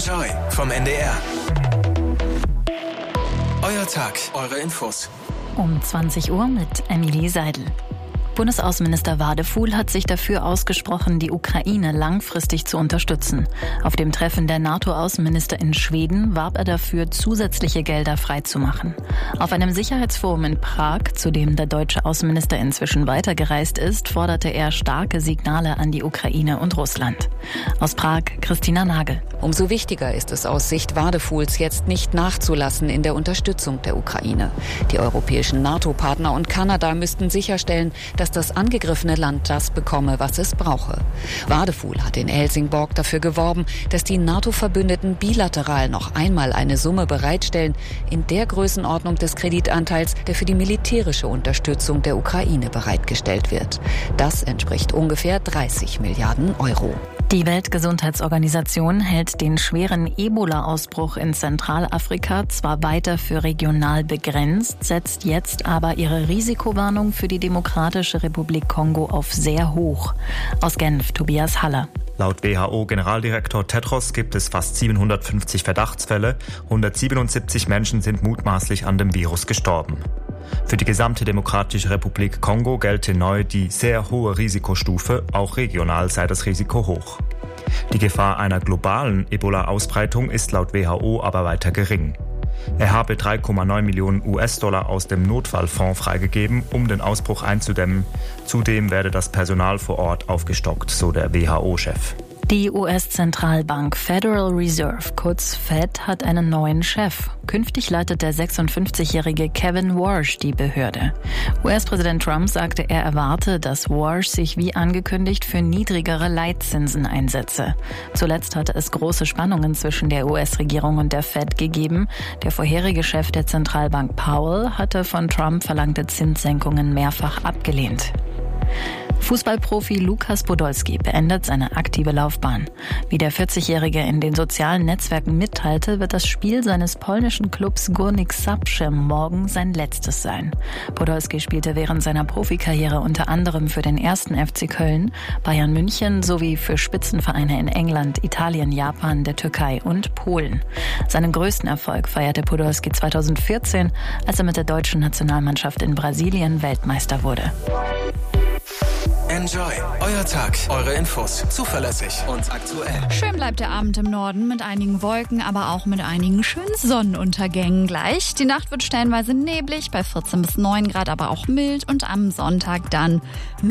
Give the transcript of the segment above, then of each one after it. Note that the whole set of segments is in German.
Enjoy vom NDR. Euer Tag, eure Infos. Um 20 Uhr mit Emilie Seidel. Bundesaußenminister Wadefuhl hat sich dafür ausgesprochen, die Ukraine langfristig zu unterstützen. Auf dem Treffen der NATO-Außenminister in Schweden warb er dafür, zusätzliche Gelder freizumachen. Auf einem Sicherheitsforum in Prag, zu dem der deutsche Außenminister inzwischen weitergereist ist, forderte er starke Signale an die Ukraine und Russland. Aus Prag, Christina Nagel. Umso wichtiger ist es aus Sicht Wadefuhls, jetzt nicht nachzulassen in der Unterstützung der Ukraine. Die europäischen NATO-Partner und Kanada müssten sicherstellen, dass das angegriffene Land das bekomme, was es brauche. Wadefuhl hat in Helsingborg dafür geworben, dass die NATO-Verbündeten bilateral noch einmal eine Summe bereitstellen, in der Größenordnung des Kreditanteils, der für die militärische Unterstützung der Ukraine bereitgestellt wird. Das entspricht ungefähr 30 Milliarden Euro. Die Weltgesundheitsorganisation hält den schweren Ebola-Ausbruch in Zentralafrika zwar weiter für regional begrenzt, setzt jetzt aber ihre Risikowarnung für die Demokratische Republik Kongo auf sehr hoch. Aus Genf, Tobias Haller. Laut WHO-Generaldirektor Tedros gibt es fast 750 Verdachtsfälle, 177 Menschen sind mutmaßlich an dem Virus gestorben. Für die gesamte Demokratische Republik Kongo gelte neu die sehr hohe Risikostufe, auch regional sei das Risiko hoch. Die Gefahr einer globalen Ebola-Ausbreitung ist laut WHO aber weiter gering. Er habe 3,9 Millionen US-Dollar aus dem Notfallfonds freigegeben, um den Ausbruch einzudämmen. Zudem werde das Personal vor Ort aufgestockt, so der WHO-Chef. Die US-Zentralbank Federal Reserve, kurz Fed, hat einen neuen Chef. Künftig leitet der 56-jährige Kevin Warsh die Behörde. US-Präsident Trump sagte, er erwarte, dass Warsh sich wie angekündigt für niedrigere Leitzinsen einsetze. Zuletzt hatte es große Spannungen zwischen der US-Regierung und der Fed gegeben. Der vorherige Chef der Zentralbank Powell hatte von Trump verlangte Zinssenkungen mehrfach abgelehnt. Fußballprofi Lukas Podolski beendet seine aktive Laufbahn. Wie der 40-Jährige in den sozialen Netzwerken mitteilte, wird das Spiel seines polnischen Clubs Górnik Zabrze morgen sein letztes sein. Podolski spielte während seiner Profikarriere unter anderem für den 1. FC Köln, Bayern München sowie für Spitzenvereine in England, Italien, Japan, der Türkei und Polen. Seinen größten Erfolg feierte Podolski 2014, als er mit der deutschen Nationalmannschaft in Brasilien Weltmeister wurde. Enjoy. Euer Tag, eure Infos. Zuverlässig und aktuell. Schön bleibt der Abend im Norden mit einigen Wolken, aber auch mit einigen schönen Sonnenuntergängen gleich. Die Nacht wird stellenweise neblig, bei 14 bis 9 Grad, aber auch mild. Und am Sonntag dann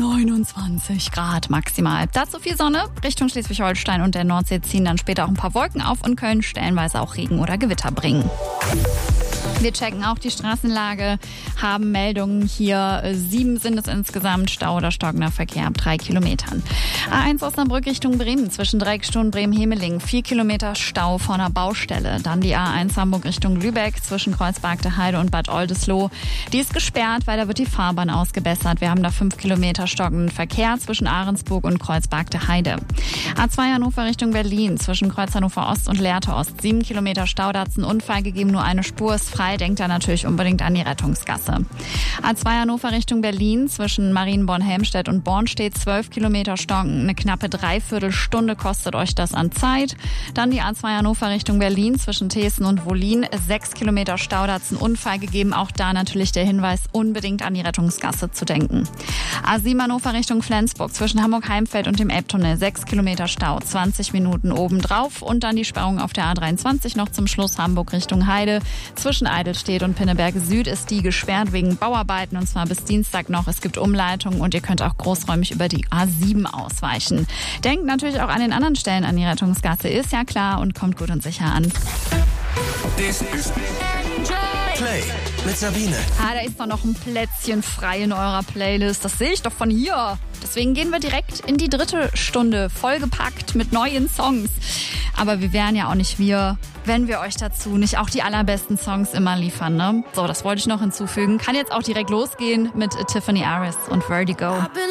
29 Grad maximal. Dazu viel Sonne. Richtung Schleswig-Holstein und der Nordsee ziehen dann später auch ein paar Wolken auf und können stellenweise auch Regen oder Gewitter bringen. Wir checken auch die Straßenlage, haben Meldungen hier. 7 sind es insgesamt, Stau oder stockender Verkehr ab 3 Kilometern. A1 Osnabrück Richtung Bremen zwischen Dreieckstund und Bremen-Hemeling. 4 Kilometer Stau vor einer Baustelle. Dann die A1 Hamburg Richtung Lübeck zwischen Kreuzberg Heide und Bad Oldesloe. Die ist gesperrt, weil da wird die Fahrbahn ausgebessert. Wir haben da 5 Kilometer stockenden Verkehr zwischen Ahrensburg und Kreuzberg Heide. A2 Hannover Richtung Berlin zwischen Kreuz Hannover Ost und Lehrte Ost. 7 Kilometer Stau, da hat es einen Unfall gegeben, nur eine Spur ist frei. Denkt da natürlich unbedingt an die Rettungsgasse. A2 Hannover Richtung Berlin zwischen Marienborn-Helmstedt und Bornstedt 12 Kilometer Stocken. Eine knappe Dreiviertelstunde kostet euch das an Zeit. Dann die A2 Hannover Richtung Berlin zwischen Thesen und Wollin 6 Kilometer Stau. Da hat es einen Unfall gegeben. Auch da natürlich der Hinweis, unbedingt an die Rettungsgasse zu denken. A7 Hannover Richtung Flensburg zwischen Hamburg-Heimfeld und dem Elbtunnel 6 Kilometer Stau, 20 Minuten obendrauf. Und dann die Sperrung auf der A23 noch zum Schluss Hamburg Richtung Heide. Zwischen Eidelstedt und Pinneberg Süd ist die gesperrt wegen Bauarbeiten und zwar bis Dienstag noch. Es gibt Umleitungen und ihr könnt auch großräumig über die A7 ausweichen. Denkt natürlich auch an den anderen Stellen an die Rettungsgasse, ist ja klar, und kommt gut und sicher an. This is Play mit Sabine. Da ist doch noch ein Plätzchen frei in eurer Playlist. Das sehe ich doch von hier. Deswegen gehen wir direkt in die 3. Stunde, vollgepackt mit neuen Songs. Aber wir wären ja auch nicht wir, wenn wir euch dazu nicht auch die allerbesten Songs immer liefern, ne? So, das wollte ich noch hinzufügen. Kann jetzt auch direkt losgehen mit Tiffany Harris und Vertigo.